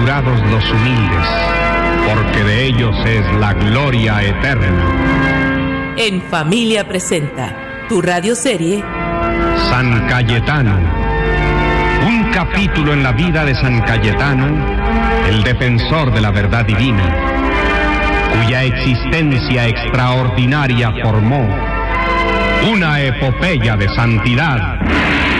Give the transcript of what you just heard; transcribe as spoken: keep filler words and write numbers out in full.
bienaventurados los humildes, porque de ellos es la gloria eterna. En Familia presenta tu radioserie San Cayetano. Un capítulo en la vida de San Cayetano, el defensor de la verdad divina, cuya existencia extraordinaria formó una epopeya de santidad.